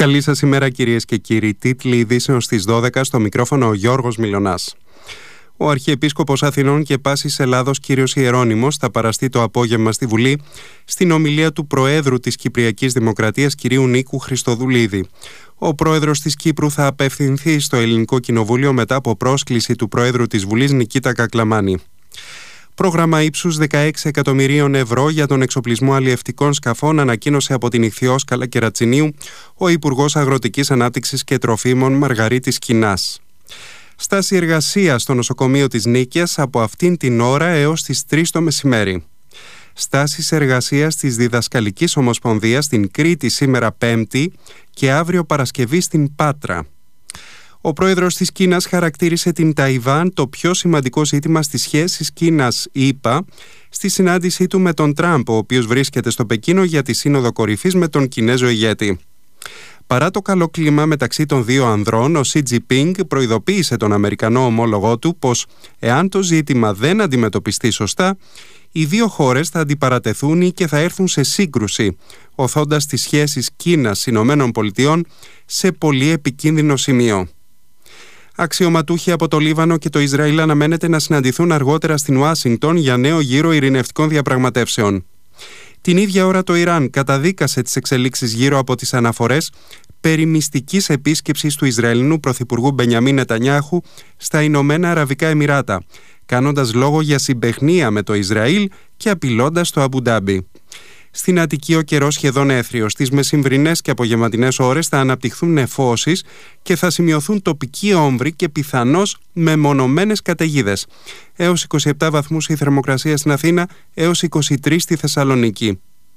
Καλή σας ημέρα κυρίες και κύριοι. Τίτλοι ειδήσεων στις 12, στο μικρόφωνο ο Γιώργος Μιλωνάς. Ο Αρχιεπίσκοπος Αθηνών και Πάσης Ελλάδος κύριος Ιερώνυμος θα παραστεί το απόγευμα στη Βουλή στην ομιλία του Προέδρου της Κυπριακής Δημοκρατίας κυρίου Νίκου Χριστοδουλίδη. Ο Πρόεδρος της Κύπρου θα απευθυνθεί στο Ελληνικό Κοινοβούλιο μετά από πρόσκληση του Προέδρου της Βουλής Νικήτα Κακλαμάνη. Πρόγραμμα ύψους 16 εκατομμυρίων ευρώ για τον εξοπλισμό αλλιευτικών σκαφών ανακοίνωσε από την Ιχθυόσκαλα Κερατσινίου ο Υπουργός Αγροτικής Ανάπτυξης και Τροφίμων Μαργαρίτης Κινάς. Στάση εργασίας στο νοσοκομείο της Νίκαιας από αυτήν την ώρα έως τις 3 το μεσημέρι. Στάσεις εργασίας της Διδασκαλικής Ομοσπονδίας στην Κρήτη σήμερα Πέμπτη και αύριο Παρασκευή στην Πάτρα. Ο πρόεδρος της Κίνας χαρακτήρισε την Ταϊβάν το πιο σημαντικό ζήτημα στις σχέσεις Κίνας-ΗΠΑ στη συνάντησή του με τον Τραμπ, ο οποίος βρίσκεται στο Πεκίνο για τη σύνοδο κορυφής με τον Κινέζο ηγέτη. Παρά το καλό κλίμα μεταξύ των δύο ανδρών, ο Σι Τζινπίνγκ προειδοποίησε τον Αμερικανό ομόλογό του πως εάν το ζήτημα δεν αντιμετωπιστεί σωστά, οι δύο χώρες θα αντιπαρατεθούν και θα έρθουν σε σύγκρουση, οθώντας τις σχέσεις Κίνας-ΗΠΑ σε πολύ επικίνδυνο σημείο. Αξιωματούχοι από το Λίβανο και το Ισραήλ αναμένεται να συναντηθούν αργότερα στην Ουάσιγκτον για νέο γύρο ειρηνευτικών διαπραγματεύσεων. Την ίδια ώρα το Ιράν καταδίκασε τις εξελίξεις γύρω από τις αναφορές περί μυστικής επίσκεψης του Ισραηλινού Πρωθυπουργού Μπενιαμίν Νετανιάχου στα Ηνωμένα Αραβικά Εμιράτα, κάνοντας λόγο για συμπαιχνία με το Ισραήλ και απειλώντας το Αμπουντάμπι. Στην Αττική ο καιρός σχεδόν έθριος. Στις μεσημβρινές και απογευματινές ώρες θα αναπτυχθούν νεφώσεις και θα σημειωθούν τοπικοί όμβροι και πιθανώς μεμονωμένες καταιγίδες. Έως 27 βαθμούς η θερμοκρασία στην Αθήνα, έως 23 στη Θεσσαλονίκη.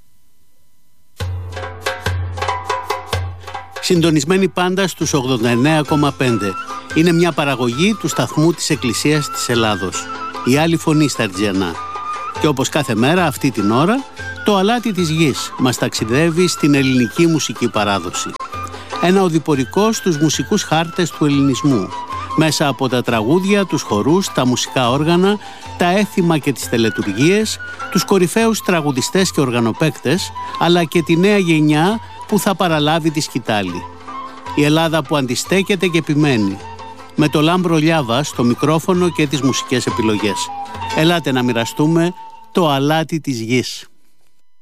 Συντονισμένοι πάντα στους 89,5. Είναι μια παραγωγή του σταθμού της Εκκλησίας της Ελλάδος. Η άλλη φωνή στα Αρτζιανά. Και όπως κάθε μέρα αυτή την ώρα, το αλάτι της γης μας ταξιδεύει στην ελληνική μουσική παράδοση. Ένα οδηπορικό στους μουσικούς χάρτες του ελληνισμού, μέσα από τα τραγούδια, τους χορούς, τα μουσικά όργανα, τα έθιμα και τις τελετουργίες, τους κορυφαίους τραγουδιστές και οργανοπαίκτες, αλλά και τη νέα γενιά που θα παραλάβει τη σκητάλη. Η Ελλάδα που αντιστέκεται και επιμένει, με το Λάμπρο Λιάβα στο μικρόφωνο και τις μουσικές επιλογές. Ελάτε να μοιραστούμε το αλάτι της γης.